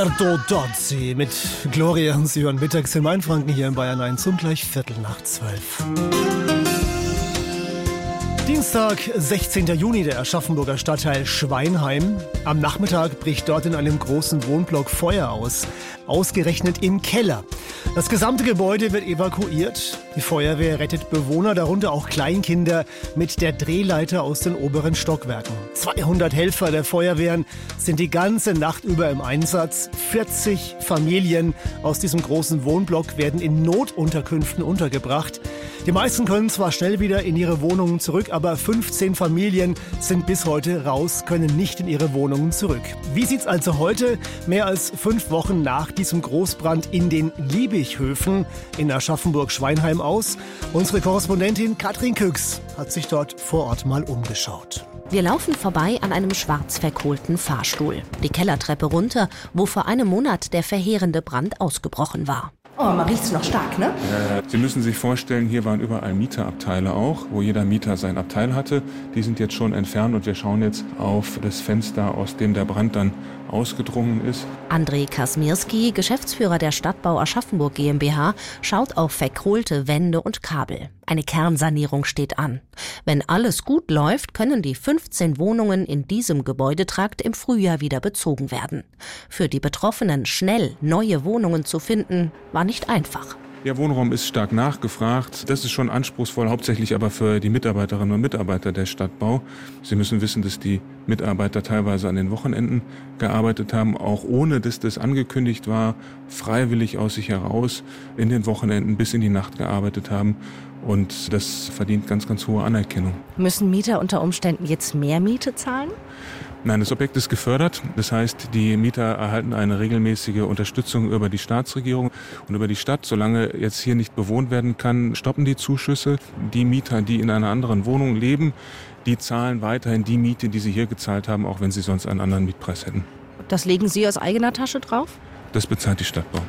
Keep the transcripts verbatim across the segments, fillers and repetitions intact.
Roberto Dozzi mit Gloria. Sie hören mittags in Mainfranken hier in Bayern eins um gleich Viertel nach zwölf. Dienstag, sechzehnten Juni, der Aschaffenburger Stadtteil Schweinheim. Am Nachmittag bricht dort in einem großen Wohnblock Feuer aus. Ausgerechnet im Keller. Das gesamte Gebäude wird evakuiert. Die Feuerwehr rettet Bewohner, darunter auch Kleinkinder, mit der Drehleiter aus den oberen Stockwerken. zweihundert Helfer der Feuerwehren sind die ganze Nacht über im Einsatz. vierzig Familien aus diesem großen Wohnblock werden in Notunterkünften untergebracht. Die meisten können zwar schnell wieder in ihre Wohnungen zurück, aber fünfzehn Familien sind bis heute raus, können nicht in ihre Wohnungen zurück. Wie sieht's also heute, mehr als fünf Wochen nach diesem Großbrand in den Liebighöfen in Aschaffenburg-Schweinheim aus? Unsere Korrespondentin Katrin Küchs hat sich dort vor Ort mal umgeschaut. Wir laufen vorbei an einem schwarz verkohlten Fahrstuhl. Die Kellertreppe runter, wo vor einem Monat der verheerende Brand ausgebrochen war. Oh, man riecht's noch stark, ne? Äh, Sie müssen sich vorstellen, hier waren überall Mieterabteile auch, wo jeder Mieter sein Abteil hatte. Die sind jetzt schon entfernt und wir schauen jetzt auf das Fenster, aus dem der Brand dann ausgedrungen ist. André Kasmirski, Geschäftsführer der Stadtbau Aschaffenburg GmbH, schaut auf verkohlte Wände und Kabel. Eine Kernsanierung steht an. Wenn alles gut läuft, können die fünfzehn Wohnungen in diesem Gebäudetrakt im Frühjahr wieder bezogen werden. Für die Betroffenen schnell neue Wohnungen zu finden, war nicht einfach. Der Wohnraum ist stark nachgefragt. Das ist schon anspruchsvoll, hauptsächlich aber für die Mitarbeiterinnen und Mitarbeiter der Stadtbau. Sie müssen wissen, dass die Mitarbeiter teilweise an den Wochenenden gearbeitet haben, auch ohne dass das angekündigt war, freiwillig aus sich heraus in den Wochenenden bis in die Nacht gearbeitet haben. Und das verdient ganz, ganz hohe Anerkennung. Müssen Mieter unter Umständen jetzt mehr Miete zahlen? Nein, das Objekt ist gefördert. Das heißt, die Mieter erhalten eine regelmäßige Unterstützung über die Staatsregierung und über die Stadt. Solange jetzt hier nicht bewohnt werden kann, stoppen die Zuschüsse. Die Mieter, die in einer anderen Wohnung leben, die zahlen weiterhin die Miete, die sie hier gezahlt haben, auch wenn sie sonst einen anderen Mietpreis hätten. Das legen Sie aus eigener Tasche drauf? Das bezahlt die Stadtbau.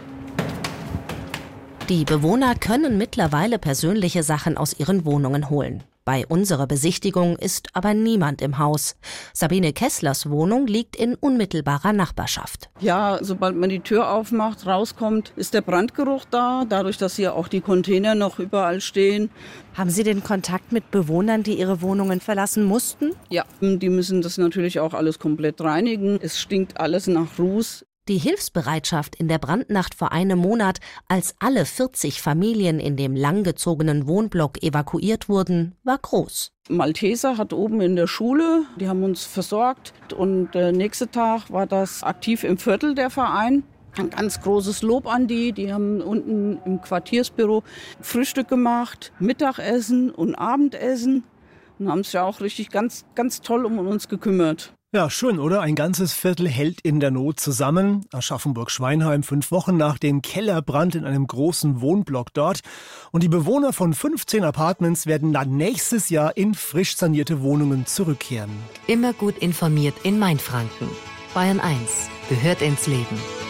Die Bewohner können mittlerweile persönliche Sachen aus ihren Wohnungen holen. Bei unserer Besichtigung ist aber niemand im Haus. Sabine Kesslers Wohnung liegt in unmittelbarer Nachbarschaft. Ja, sobald man die Tür aufmacht, rauskommt, ist der Brandgeruch da. Dadurch, dass hier auch die Container noch überall stehen. Haben Sie den Kontakt mit Bewohnern, die ihre Wohnungen verlassen mussten? Ja, die müssen das natürlich auch alles komplett reinigen. Es stinkt alles nach Ruß. Die Hilfsbereitschaft in der Brandnacht vor einem Monat, als alle vierzig Familien in dem langgezogenen Wohnblock evakuiert wurden, war groß. Malteser hat oben in der Schule, die haben uns versorgt. Und der nächste Tag war das aktiv im Viertel, der Verein. Ein ganz großes Lob an die. Die haben unten im Quartiersbüro Frühstück gemacht, Mittagessen und Abendessen. Und haben sich ja auch richtig ganz, ganz toll um uns gekümmert. Ja, schön, oder? Ein ganzes Viertel hält in der Not zusammen. Aschaffenburg-Schweinheim, fünf Wochen nach dem Kellerbrand in einem großen Wohnblock dort. Und die Bewohner von fünfzehn Apartments werden dann nächstes Jahr in frisch sanierte Wohnungen zurückkehren. Immer gut informiert in Mainfranken. Bayern eins gehört ins Leben.